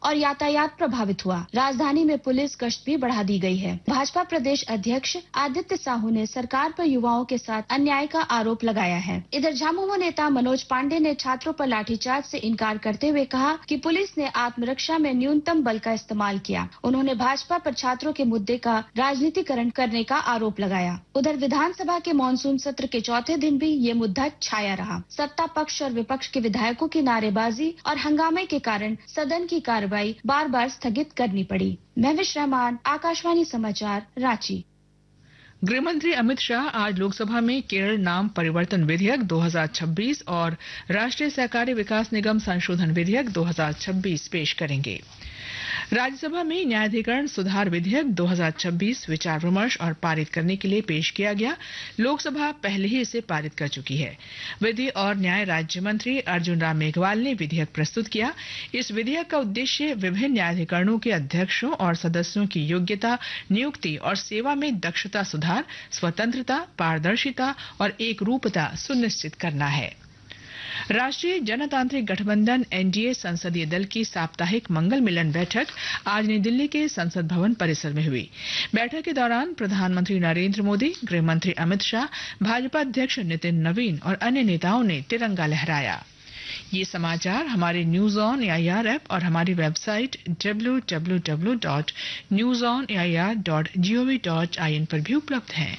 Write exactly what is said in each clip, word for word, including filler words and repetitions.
और यातायात प्रभावित हुआ। राजधानी में पुलिस गश्त भी बढ़ा दी गई है। भाजपा प्रदेश अध्यक्ष आदित्य साहू ने सरकार पर युवाओं के साथ अन्याय का आरोप लगाया है। इधर झामुमो नेता मनोज पांडे ने छात्रों पर लाठीचार्ज से इनकार करते हुए कहा कि पुलिस ने आत्मरक्षा में न्यूनतम बल का इस्तेमाल किया। उन्होंने भाजपा पर छात्रों के मुद्दे का राजनीतिकरण करने का आरोप लगाया। उधर विधानसभा के मानसून सत्र के चौथे दिन भी ये मुद्दा छाया रहा। सत्ता पक्ष और विपक्ष के विधायकों की नारेबाजी और हंगामे के कारण सदन की कार्रवाई बार बार स्थगित करनी पड़ी। महविश रहमान, आकाशवाणी समाचार, रांची। गृह मंत्री अमित शाह आज लोकसभा में केरल नाम परिवर्तन विधेयक दो हज़ार छब्बीस और राष्ट्रीय सहकारी विकास निगम संशोधन विधेयक दो हज़ार छब्बीस पेश करेंगे। राज्यसभा में न्यायाधिकरण सुधार विधेयक दो हज़ार छब्बीस विचार विमर्श और पारित करने के लिए पेश किया गया। लोकसभा पहले ही इसे पारित कर चुकी है। विधि और न्याय राज्य मंत्री अर्जुन राम मेघवाल ने विधेयक प्रस्तुत किया। इस विधेयक का उद्देश्य विभिन्न न्यायाधिकरणों के अध्यक्षों और सदस्यों की योग्यता, नियुक्ति और सेवा में दक्षता सुधार, स्वतंत्रता, पारदर्शिता और एकरूपता सुनिश्चित करना है। राष्ट्रीय जनतांत्रिक गठबंधन एनडीए संसदीय दल की साप्ताहिक मंगल मिलन बैठक आज नई दिल्ली के संसद भवन परिसर में हुई। बैठक के दौरान प्रधानमंत्री नरेंद्र मोदी, गृह मंत्री अमित शाह, भाजपा अध्यक्ष नितिन नवीन और अन्य नेताओं ने तिरंगा लहराया। ये समाचार हमारे न्यूज ऑन एआईआर ऐप और हमारी website W W W dot news on A I R dot G O V dot I N पर भी उपलब्ध हैं।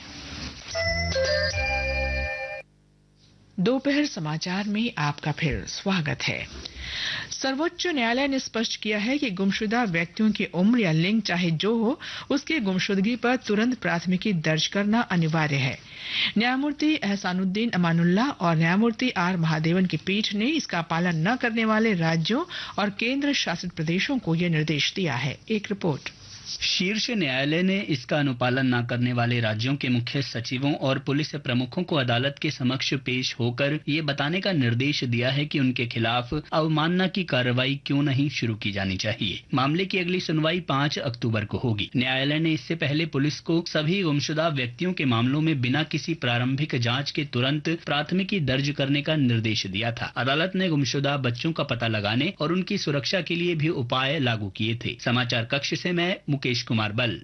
दोपहर समाचार में आपका फिर स्वागत है। सर्वोच्च न्यायालय ने स्पष्ट किया है कि गुमशुदा व्यक्तियों की उम्र या लिंग चाहे जो हो, उसके गुमशुदगी पर तुरंत प्राथमिकी दर्ज करना अनिवार्य है। न्यायमूर्ति एहसानुद्दीन अमानुल्लाह और न्यायमूर्ति आर महादेवन की पीठ ने इसका पालन न करने वाले राज्यों और केंद्र शासित प्रदेशों को यह निर्देश दिया है। एक रिपोर्ट। शीर्ष न्यायालय ने इसका अनुपालन न करने वाले राज्यों के मुख्य सचिवों और पुलिस प्रमुखों को अदालत के समक्ष पेश होकर ये बताने का निर्देश दिया है कि उनके खिलाफ अवमानना की कार्रवाई क्यों नहीं शुरू की जानी चाहिए। मामले की अगली सुनवाई पाँच अक्टूबर को होगी। न्यायालय ने इससे पहले पुलिस को सभी गुमशुदा व्यक्तियों के मामलों में बिना किसी प्रारंभिक जांच के तुरंत प्राथमिकी दर्ज करने का निर्देश दिया था। अदालत ने गुमशुदा बच्चों का पता लगाने और उनकी सुरक्षा के लिए भी उपाय लागू किए थे। समाचार कक्ष से मैं मुकेश कुमार बल।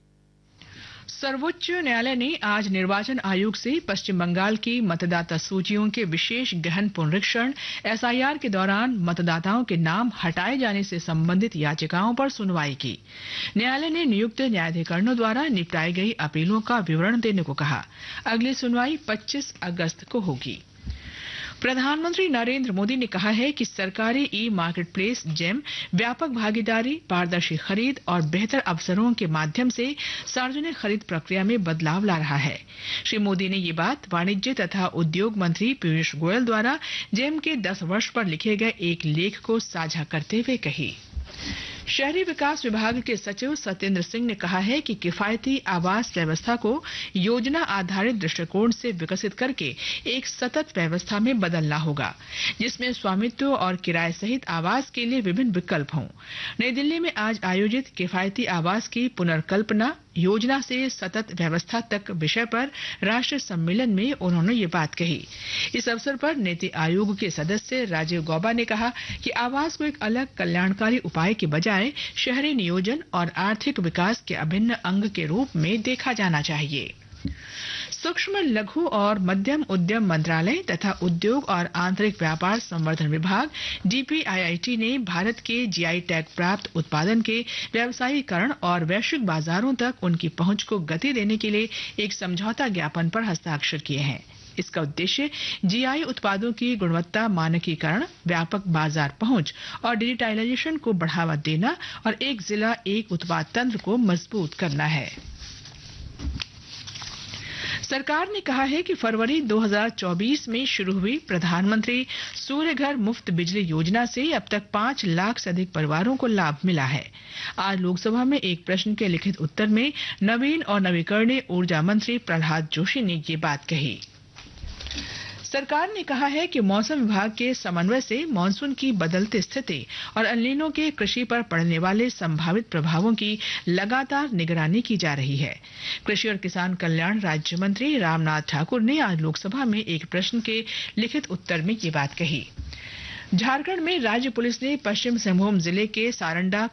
सर्वोच्च न्यायालय ने आज निर्वाचन आयोग से पश्चिम बंगाल की मतदाता सूचियों के विशेष गहन पुनरीक्षण एस आई आर के दौरान मतदाताओं के नाम हटाए जाने से संबंधित याचिकाओं पर सुनवाई की। न्यायालय ने नियुक्त न्यायाधिकरणों द्वारा निपटाई गई अपीलों का विवरण देने को कहा। अगली सुनवाई पच्चीस अगस्त को होगी। प्रधानमंत्री नरेंद्र मोदी ने कहा है कि सरकारी ई मार्केट प्लेस जेम व्यापक भागीदारी, पारदर्शी खरीद और बेहतर अवसरों के माध्यम से सार्वजनिक खरीद प्रक्रिया में बदलाव ला रहा है। श्री मोदी ने ये बात वाणिज्य तथा उद्योग मंत्री पीयूष गोयल द्वारा जेम के दस वर्ष पर लिखे गए एक लेख को साझा करते हुए कही। शहरी विकास विभाग के सचिव सत्येंद्र सिंह ने कहा है कि किफायती आवास व्यवस्था को योजना आधारित दृष्टिकोण से विकसित करके एक सतत व्यवस्था में बदलना होगा, जिसमें स्वामित्व और किराए सहित आवास के लिए विभिन्न विकल्प हों। नई दिल्ली में आज आयोजित किफायती आवास की पुनर्कल्पना योजना से सतत व्यवस्था तक विषय पर राष्ट्रीय सम्मेलन में उन्होंने ये बात कही। इस अवसर पर नीति आयोग के सदस्य राजीव गौबा ने कहा कि आवास को एक अलग कल्याणकारी उपाय के बजाय शहरी नियोजन और आर्थिक विकास के अभिन्न अंग के रूप में देखा जाना चाहिए। सूक्ष्म लघु और मध्यम उद्यम मंत्रालय तथा उद्योग और आंतरिक व्यापार संवर्धन विभाग D P I I T ने भारत के जी आई टैग प्राप्त उत्पादन के व्यावसायीकरण और वैश्विक बाजारों तक उनकी पहुंच को गति देने के लिए एक समझौता ज्ञापन पर हस्ताक्षर किए हैं। इसका उद्देश्य जी आई उत्पादों की गुणवत्ता मानकीकरण, व्यापक बाजार पहुंच और डिजिटाइजेशन को बढ़ावा देना और एक जिला एक उत्पाद तंत्र को मजबूत करना है। सरकार ने कहा है कि फरवरी दो हज़ार चौबीस में शुरू हुई प्रधानमंत्री सूर्य घर मुफ्त बिजली योजना से अब तक पाँच लाख से अधिक परिवारों को लाभ मिला है। आज लोकसभा में एक प्रश्न के लिखित उत्तर में नवीन और नवीकरणीय ऊर्जा मंत्री प्रहलाद जोशी ने ये बात कही। सरकार ने कहा है कि मौसम विभाग के समन्वय से मानसून की बदलती स्थिति और एल नीनो के कृषि पर पड़ने वाले संभावित प्रभावों की लगातार निगरानी की जा रही है। कृषि और किसान कल्याण राज्य मंत्री रामनाथ ठाकुर ने आज लोकसभा में एक प्रश्न के लिखित उत्तर में ये बात कही। झारखंड में राज्य पुलिस ने पश्चिम सिंहभूम जिले के सारंडा